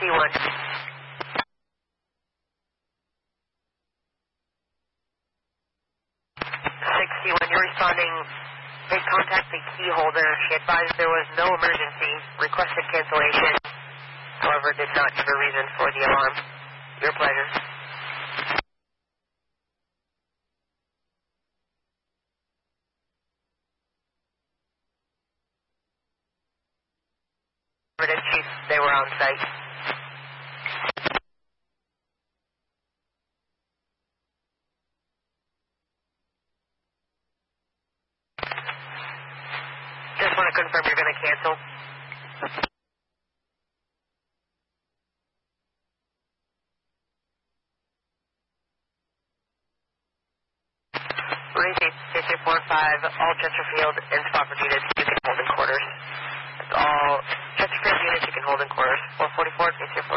61. 61, you're responding. Made contact the key holder. She advised there was no emergency. Requested cancellation. However, did not give a reason for the alarm. Your pleasure. Chief, they were on site. Just want to confirm you're going to cancel. Receive 5445, all Chesterfield and Spofford units you can hold in quarters. That's all Chesterfield units you can hold in quarters. 444,